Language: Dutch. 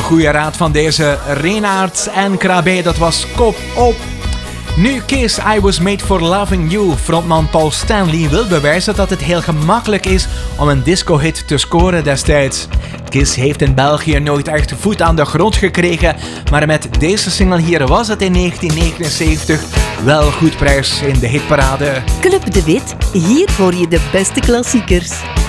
goede raad van deze Renaerts en Krabbe, dat was kop op. Nu Kiss, I Was Made For Loving You. Frontman Paul Stanley wil bewijzen dat het heel gemakkelijk is om een disco-hit te scoren destijds. Kiss heeft in België nooit echt voet aan de grond gekregen, maar met deze single hier was het in 1979 wel goed prijs in de hitparade. Club de Wit, hier hoor je de beste klassiekers.